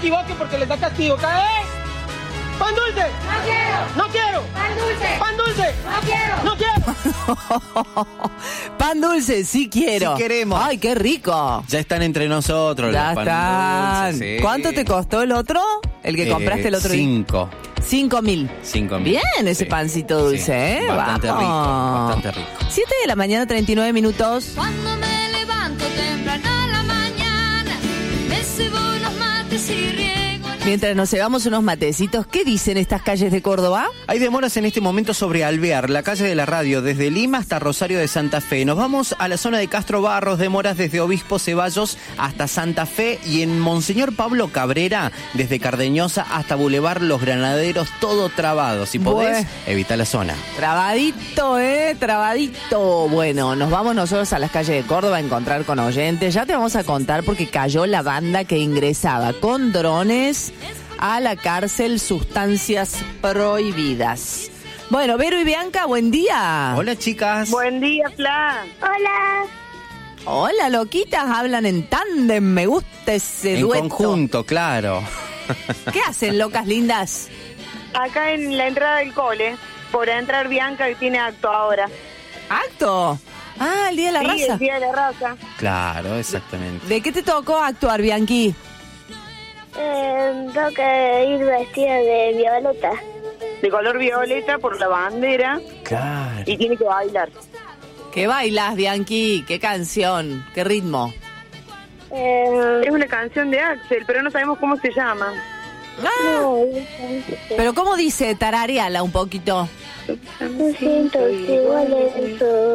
equivoque porque les da castigo. ¿Eh? ¡Pan dulce! ¡No quiero! ¡Pan dulce! ¡Pan dulce! ¡No quiero! Pan dulce, sí quiero. Sí queremos. Ay, qué rico. Ya están entre nosotros Ya los están. pan dulces, sí. ¿Cuánto te costó el otro? El que compraste el otro día. 5.000. 5.000. Bien ese pancito dulce, sí. ¿eh? Bastante Vamos. rico, bastante rico. 7 de la mañana, 39 minutos. Cuando me levanto temprano a la mañana, me cebo unos mates y riego. Mientras nos cebamos unos matecitos, ¿qué dicen estas calles de Córdoba? Hay demoras en este momento sobre Alvear, la calle de la radio, desde Lima hasta Rosario de Santa Fe. Nos vamos a la zona de Castro Barros, demoras desde Obispo Ceballos hasta Santa Fe, y en Monseñor Pablo Cabrera, desde Cardeñosa hasta Boulevard Los Granaderos, todo trabado. Si podés, evita la zona. Trabadito, trabadito. Bueno, nos vamos nosotros a las calles de Córdoba a encontrar con oyentes. Ya te vamos a contar porque cayó la banda que ingresaba con drones a la cárcel Sustancias Prohibidas. Bueno, Vero y Bianca, buen día. Hola, chicas. Buen día, Fla. Hola. Hola, loquitas, hablan en tándem, me gusta ese en dueto. conjunto, claro. ¿Qué hacen, locas lindas? Acá en la entrada del cole, por entrar Bianca, que tiene acto ahora. ¿Acto? Ah, el Día de la Sí, Raza. el Día de la Raza. Claro, exactamente. ¿De qué te tocó actuar, Bianqui? Tengo que ir vestida de violeta. De color violeta por la bandera. Claro. Y tiene que bailar. ¿Qué bailas, Bianqui? ¿Qué canción? ¿Qué ritmo? Es una canción de Axel, pero no sabemos cómo se llama. Ah, pero ¿cómo dice? Tarareala un poquito. Siento iguales.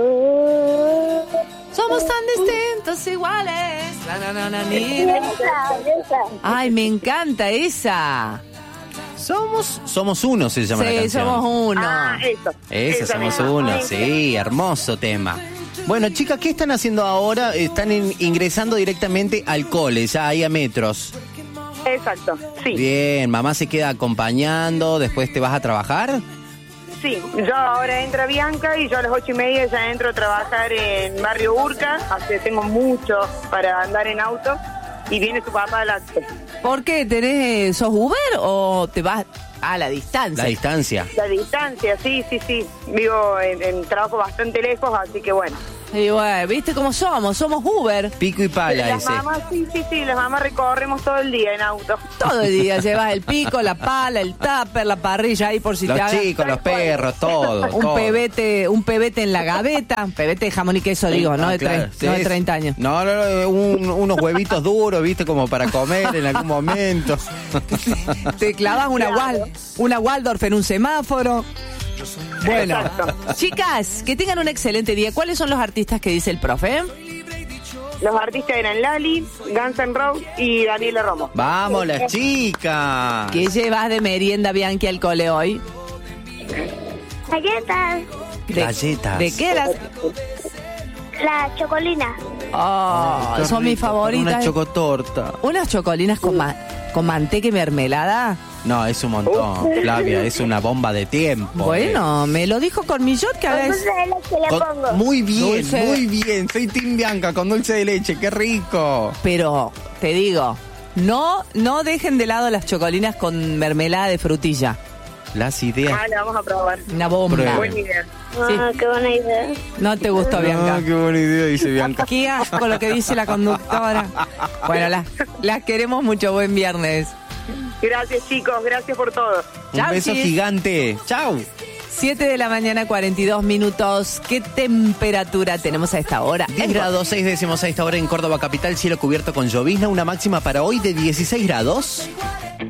Somos tan distintos iguales. Esa. Ay, me encanta esa. Somos uno, se llama la Sí, canción. somos uno. Ah, eso. Eso, Esa somos misma. uno, sí, hermoso tema. Bueno, chicas, ¿qué están haciendo ahora? Están ingresando directamente al cole, ya ahí a metros. Exacto, sí. Bien, mamá se queda acompañando, después te vas a trabajar. Sí, yo ahora entra Bianca y yo a las 8:30 ya entro a trabajar en Barrio Urca. Tengo mucho para andar en auto y viene su papá al acto. ¿Por qué? ¿Sos Uber o te vas a la distancia? La distancia. La distancia, sí. Vivo en trabajo bastante lejos, así que bueno. Y bueno, ¿viste cómo somos? Somos Uber. Pico y pala Las ese. mamás, sí, las mamás recorremos todo el día en auto. Todo el día llevas el pico, la pala, el tupper, la parrilla ahí por si Los te hagas chicos, los perros, todo. un todo. pebete en la gaveta, un pebete de jamón y queso, digo, no, Ah, de, claro, no de sí. 30 años. No, unos huevitos duros, viste, como para comer en algún momento. Te clavas una Waldorf en un semáforo. Bueno, Exacto. chicas, que tengan un excelente día. ¿Cuáles son los artistas que dice el profe? Los artistas eran Lali, Guns N' Roses y Daniela Romo. Vamos, las chicas. ¿Qué llevas de merienda, Bianchi, al cole hoy? Galletas. Galletas. ¿De qué eras? La chocolina. Oh, son mis favoritas. Una chocotorta. Unas chocolinas con manteca y mermelada. No, es un montón, Flavia, es una bomba de tiempo. Bueno, me lo dijo Cormillot que a Con veces... dulce de leche le pongo. Muy bien, Dulce. muy bien. Soy Team Bianca con dulce de leche, qué rico. Pero, te digo, no dejen de lado las chocolinas con mermelada de frutilla. Las ideas. Ah, la vamos a probar. Una bomba. Prueben. Buena idea. Ah, qué buena idea. No te gustó, Bianca. Ah, qué buena idea, dice Bianca. Qué asco lo que dice la conductora. Bueno, las queremos mucho. Buen viernes. Gracias, chicos, gracias por todo. Un Chau, beso chis. gigante. Chau. 7 de la mañana, 42 minutos. ¿Qué temperatura tenemos a esta hora? 10 grados 6 décimos a esta hora en Córdoba capital, cielo cubierto con llovizna, una máxima para hoy de 16 grados.